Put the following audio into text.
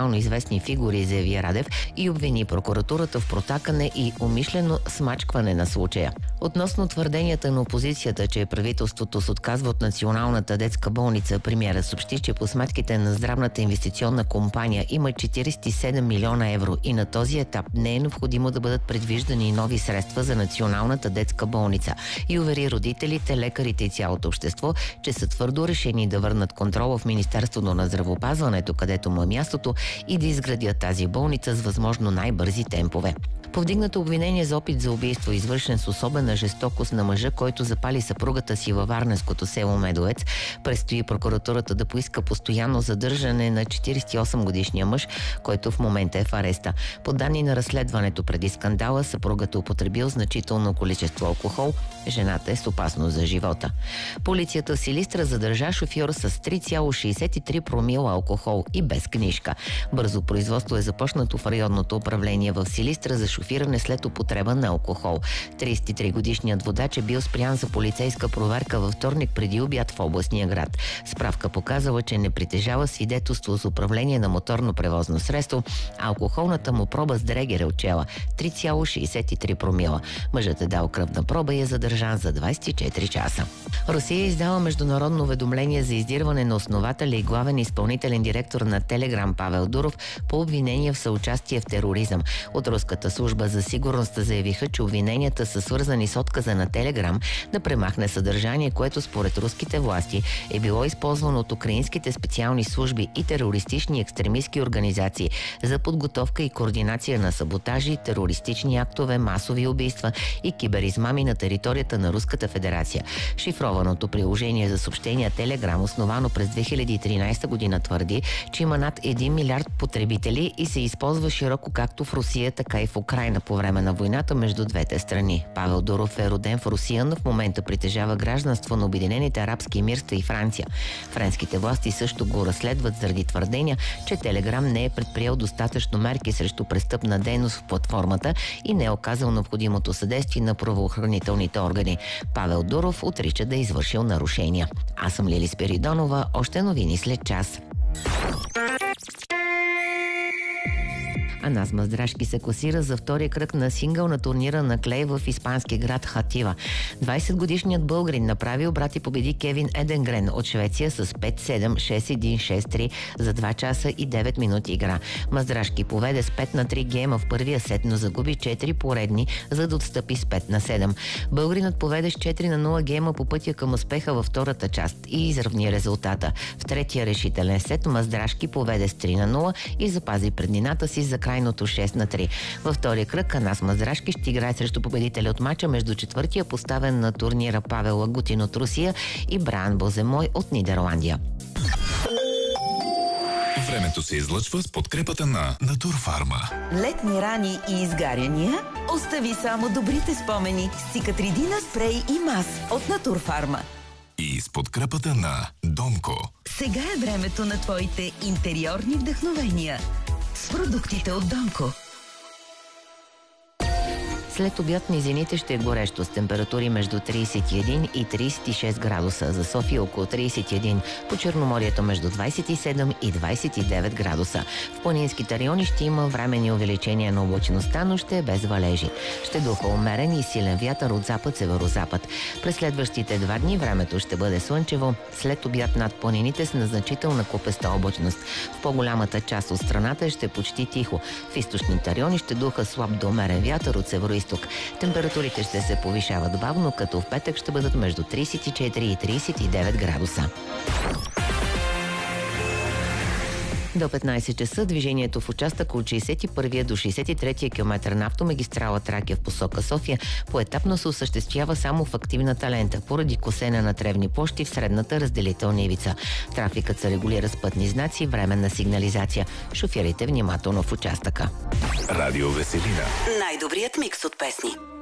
национално известни фигури, заяви Радев и обвини прокуратурата в протакане и умишлено смачкване на случая. Относно твърденията на опозицията, че правителството се отказва от Националната детска болница, премиерът съобщи, че по сметките на здравната инвестиционна компания има 47 милиона евро и на този етап не е необходимо да бъдат предвиждани нови средства за Националната детска болница и увери родителите, лекарите и цялото общество, че са твърдо решени да върнат контрола в Министерството на здравеопазването, където му е мястото, и да изградят тази болница с възможно най-бързи темпове. Повдигнато обвинение за опит за убийство, извършен с особена жестокост на мъжа, който запали съпругата си във варненското село Медовец. Предстои прокуратурата да поиска постоянно задържане на 48-годишния мъж, който в момента е в ареста. По данни на разследването преди скандала, съпругата употребил значително количество алкохол, жената е с опасност за живота. Полицията в Силистра задържа шофьор с 3,63 промила алкохол и без книжка. Бързо производство е започнато в районното управление в Силистра за шофиране след употреба на алкохол. 33-годишният водач е бил спрян за полицейска проверка във вторник преди обяд в областния град. Справка показала, че не притежава свидетелство за управление на моторно превозно средство, а алкохолната му проба с дрегер е отчела 3,63 промила. Мъжът е дал кръвна проба и е задържан за 24 часа. Русия е издала международно уведомление за издирване на основателя и главен изпълнителен директор на Телеграм Павел Дуров по обвинение в съучастие в тероризъм. От руската служба за сигурност заявиха, че обвиненията са свързани с отказа на Телеграм да премахне съдържание, което според руските власти е било използвано от украинските специални служби и терористични екстремистски организации за подготовка и координация на саботажи, терористични актове, масови убийства и киберизмами на територията на Руската федерация. Шифрованото приложение за съобщения Телеграм, основано през 2013 година, твърди, че има над 1 милиард потребители и се използва широко както в Русия, така и в Украйна по време на войната между двете страни. Павел Дуров е роден в Русия, но в момента притежава гражданство на Обединените арабски емирства и Франция. Френските власти също го разследват заради твърдения, че Телеграм не е предприел достатъчно мерки срещу престъпна дейност в платформата и не е оказал необходимото съдействие на правоохранителните органи. Павел Дуров отрича да е извършил нарушения. Аз съм Лили Спиридонова, още новини след час. Анас Маздрашки се класира за втория кръг на сингъл на турнира на клей в испански град Хатива. 20-годишният българин направи обрат и победи Кевин Еденгрен от Швеция с 5-7, 6-1, 6-3 за 2 часа и 9 минути игра. Маздрашки поведе с 5-3 гейма в първия сет, но загуби 4 поредни, за да отстъпи с 5-7. Българинът поведе с 4-0 гейма по пътя към успеха във втората част и изравни резултата. В третия решителен сет Маздрашки поведе с 3-0 и запази преднината си за крайното 6-3. Във втория кръг Анас Маздрашки ще играе срещу победителя от мача между четвъртия поставен на турнира Павел Лагутин от Русия и Бран Боземой от Нидерландия. Времето се излъчва с подкрепата на Натурфарма. Летни рани и изгаряния? Остави само добрите спомени с Цикатридина спрей и мас от Натурфарма. И с подкрепата на Донко. Сега е времето на твоите интериорни вдъхновения с продуктите от Донко. След обяд низините ще е горещо с температури между 31 и 36 градуса. За София около 31, по Черноморието между 27 и 29 градуса. В планинските райони ще има временни увеличения на облачността, но ще е без валежи. Ще духа умерен и силен вятър от запад-северозапад. През следващите 2 дни времето ще бъде слънчево, след обяд над планините с незначителна купеста облачност. В по-голямата част от страната ще е почти тихо. В източните райони ще духа слаб до умерен вятър от североизток. Температурите ще се повишават бавно, като в петък ще бъдат между 34 и 39 градуса. До 15 часа движението в участък от 61 до 63 км на автомагистрала Тракия в посока София поетапно се осъществява само в активната лента, поради косене на тревни площи в средната разделителна ивица. Трафикът се регулира с пътни знаци и временна сигнализация. Шофирайте внимателно в участъка. Радио Веселина. Най-добрият микс от песни.